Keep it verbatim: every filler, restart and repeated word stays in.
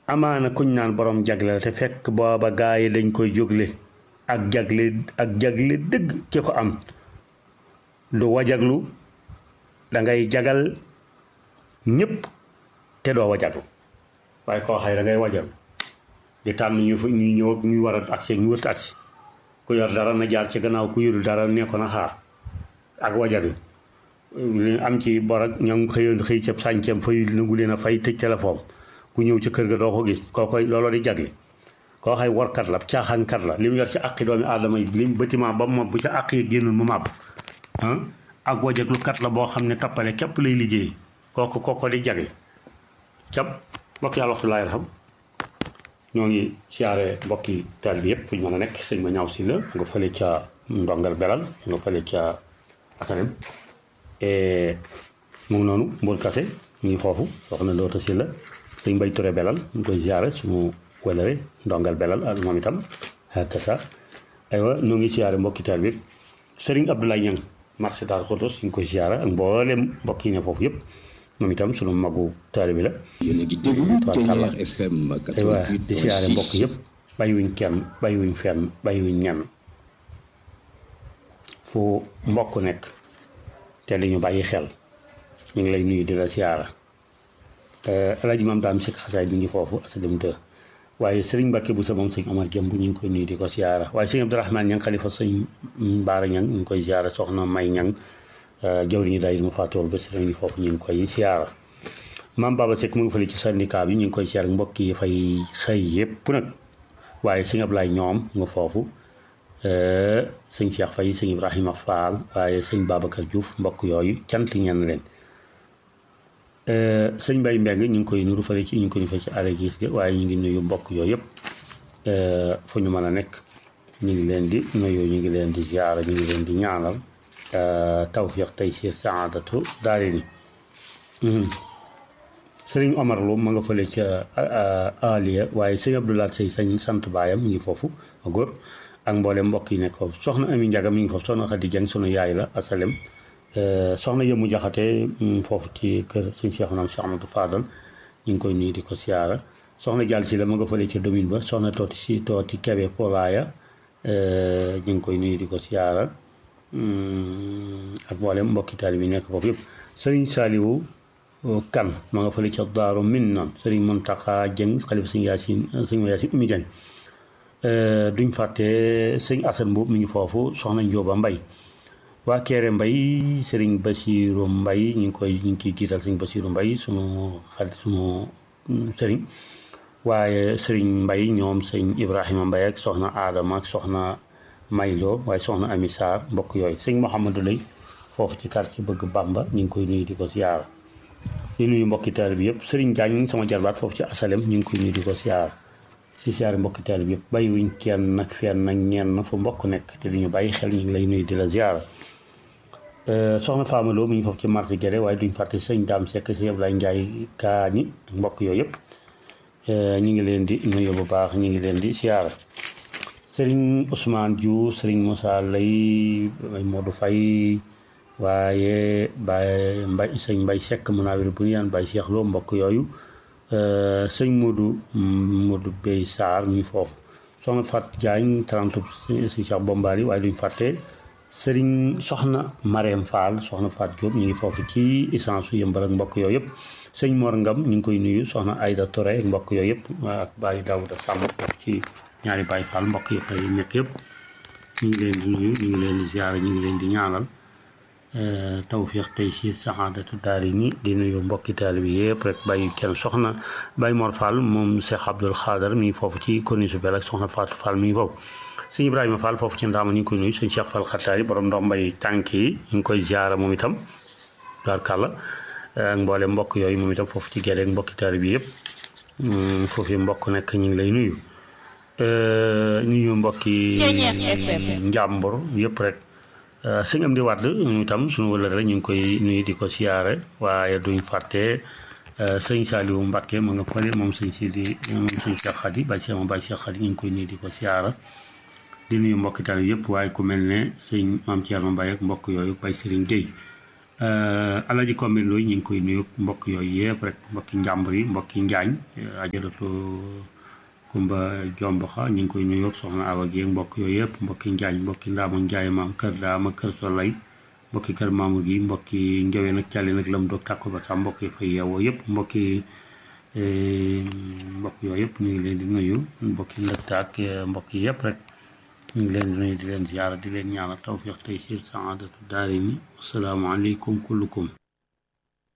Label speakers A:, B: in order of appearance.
A: amaana kuñ naan borom jagle te fekk booba gaa yi dañ koy jógle ak jagle ak jagle dëgg ki ko am lu wajaglu da ngay jagal ñëpp te doo wajaglu waaye koo xay da ngay wajaglu di tànn ñu fa ñuy ñëw ak ñuy war a agsi ñu wërta agsi ku yor dara na jaar ci gannaaw ku yorul dara nekkoon a xaar ak wajaglu li am ci bor ak ñoom xëyoon xëy ca sànceem fay nangu leen a fay tëj téléphone ku ñëw ci kër ga doo ko gis koo koy looloo di jagle koo xay warkat la caaxaankat la li mu yor ci àqi doomi aadama yi li mu bâtiment ba mu bu ca àq yi génnul mu màbb ah ak wajaglu kat la boo xam ne tappale képp lay liggéey kooku kooku di jagle cap mbokk yàlla waxtu laay xam ñoo ngi siyaare mbokki taal bi yëpp fu ñu mën a nekk sëñ ma ñaaw si la nga fële ca ndongal belal nga fële ca asalem mu ngi noonu mbul kase ñu ngi foofu soxna Loota si la sëñ Mbay Touré belal ñu koy siyaare suñu wëlëre ndongal belal ak moom itam ak sa aywa ñoo ngi siyaare mbokki taal bi yëpp sëriñ Abdoulaye Ñang marché Daaru Xudoos ñu ngi koy siyaare ak mboolem mbokk yi ne foofu yëpp moom itam sunu magu taalibe bi la.
B: yéen a ngi déglu Ténor F M
A: quatre-vingt-huit di siyaare mbokk yëpp bàyyiwuñ kenn bàyyiwuñ fenn bàyyiwuñ ñenn fu mbokk nekk te li ñu bàyyi xel ñu ngi lay nuyu di la siyaara Alaaji Maam Daam Sikk Xasaay bi ngi foofu asadem te waaye sëriñ Mbàkke bu sa moom sëñ Omar Jëmb ñu ngi koy nuyu di ko siyaara waaye sëñ Abdourahmane Ñang xalifa sëñ Baara Ñang ñu ngi koy siyaara soxna May Ñang jawriñu daay mu faatool ba sëriñ bi foofu ñu ngi koy siyaara maam Baba Seck mu ngi fële ci syndicat bi ñu ngi koy siyaara mbokk yi fay xëy yëpp nag waaye sëñ Ablaye ñoom nga foofu sëñ Cheikh Faye sëñ Ibrahima Fall waaye sëñ Babacar Diouf mbokk yooyu cant ñenn leen sëñ Mbaye Mbeng ñu ngi koy nuru fële ci ñu ngi koy fële ci àll gis gi waaye ñu ngi nuyu mbokk yooyu yëpp fu ñu mën a nekk ñu ngi leen di nuyu ñu ngi leen di siyaara ñu ngi leen di ñaanal tawfiq taysiir saadatu daari ni sëriñ Omar Lo ma nga fële ca Aliya waaye sëñ Abdoulaye Sey sañ sant baayam mu ngi foofu a góor ak mboolem mbokk yi nekk foofu soxna Ami Njaga mi ngi foofu soxna Xadi Jeng sunu yaay la asalem soxna Yëmu Jaxate foofu ci kër sëñ Cheikh Naam Cheikh Amadou Fadal ñu ngi koy nuyu di ko siyaara soxna Jàll si la ma nga fële ca domine ba soxna tooti si tooti Kebe Polaaya ñu ngi koy nuyu di ko siyaara ak mboolem mbokki taali bi nekk foofu yëpp sëriñ Saaliwu Kan ma nga fële ca Daaru Minnan sëriñ Muntaxa Jëng xalifa sëñ Yaasin sëñ Yaasin Umi Jëng duñ fàtte sëñ Asan Mbuub mi ngi foofu soxna Njóoba Mbay waa Keere Mbay sëriñ Basiiru Mbay ñu ngi koy ñu ngi ciy jiital sëriñ Basiiru Mbay sunu xarit sunu sëriñ waaye sëriñ Mbay ñoom sëñ Ibrahima Mbay ak soxna Aadama ak soxna Maylo waaye soxna Ami Sarr mbokk yooyu sëñ Mouhamadou Lay foofu ci quartier bëgg Bamba ñu ngi koy nuyu di ko siyaara di nuyu mbokki taalibe bi yëpp sëriñ Jaañ sama jarbaat foofu ci asalem ñu ngi koy nuyu di ko siyaara si siyaare mbokki taalibe bi yëpp bàyyiwuñ kenn nag fenn nag ñenn fu mbokk nekk te di ñu bàyyi xel ñu ngi lay nuyu di la siyaara soxna Famaloo mi ngi foofu ci marché Guédé waaye duñ fàtte sëñ Daam Sekk sëñ Ablaye Njaay Kaañi mbokk yooyu yëpp ñu ngi leen di nuyu bu baax ñu ngi leen di siyaara sëriñ Ousmane Diouf sëriñ Moussa Lay Modou Faye waaye Baye Mbay sëñ Mbay Sekk Munawir bu yaan Baye Cheikh Lo mbokk yooyu sëñ Modou Modou Bey Sarr mi foofu soxna Fat Diagne trente si Cheikh Bombali waaye duñ fàtte sëriñ soxna Marème Fall soxna Fat Diop ñu ngi foofu ci essence su yëmbal ak mbokk yooyu yëpp sëñ Mor Ngam ñu ngi koy nuyu soxna Aïda Touré ak mbokk yooyu yëpp ak Baye Daouda Samb foofu ci ñaari Baye Fall mbokk yi fay nekk yëpp ñu ngi leen di nuyu ñu ngi leen di ziara ñu ngi leen di ñaanal tawfiq taysiir saxaadatu daari ni di nuyu mbokki taalibe bi yëpp rek bàyyi kenn soxna Baye Mor Fall moom Cheikh Abdoul Khadar mi ngi foofu ci Corniche Bel ak soxna Fatou Fall mi ngi foofu sëñ Ibrahima Fall foofu ci ndaama ñu ngi koy nuyu sëñ Cheikh Fall Xattaari borom ndombay tànk yi ñu ngi koy ziara moom itam barkàlla ak mboole mbokk yooyu moom itam foofu ci Guédé mbokki taalibe bi yëpp foofu mbokk nekk ñu ngi lay nuyu nuyu mbokki njàmbur yëpp rek sëñ am di wàdd ñu itam suñu wëlëre rek ñu ngi koy nuyu di ko siyaare waaye duñ fàtte sëñ Saliou Mbacke ma nga fële moom sëñ Sidi moom sëñ Cheikh Khady Baye Cheikh Baye Cheikh Khady ñu ngi koy nuyu di ko siyaara di nuyu mbokki taalibe yëpp waaye ku mel ne sëñ Mame Thierno Mbaye ak mbokk yooyu Baye Serigne Gueye Alaji Kombe Looy ñu ngi koy nuyu mbokk yooyu yëpp rek mbokki njàmbur yi mbokki njaañ ajaratu Kumba Jombaxa ñu ngi koy nuyu ak soxna Awa Guèye mbokk yooyu yëpp mbokki njaañ mbokki ndaama njaay maam kër daama kër solay mbokki kër Mamour gi mbokki njawee nag càlli nag lam doog tàkko ba sax mbokk yi fay yeewoo yëpp mbokki mbokk yooyu yëpp ñu ngi leen di nuyu mbokki ndëkta ak mbokk yi yëpp rek ñu ngi leen di nuyu di leen ziyaara di leen ñaanal tawfiq taysiir saadatu daarayni assalaamu aleykum kullukum